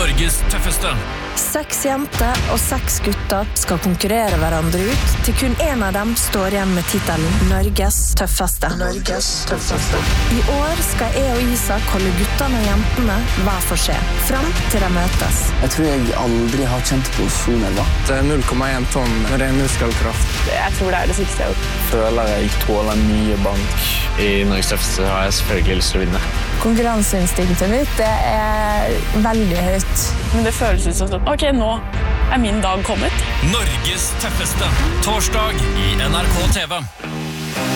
Norges tøffeste. 6 jenter og 6 gutter skal konkurrere hverandre ut, til kun en av dem står igjen med titelen Norges tøffeste. I år skal jeg og Isak holde guttene og jentene hver for seg, frem til de møtes. Jeg tror jeg aldri har kjent på så nerver. Det er 0,1 tonn ren muskelkraft. Jeg tror det er det sykeste jeg har gjort. Føler jeg tåler mye bank. I Norges tøffeste har jeg selvfølgelig lyst til å vinne. Konkurranseinstinktet mitt, det er veldig høyt. Men det føles ut som sånn, ok, nå er min dag kommet. Norges tøffeste. Torsdag i NRK TV.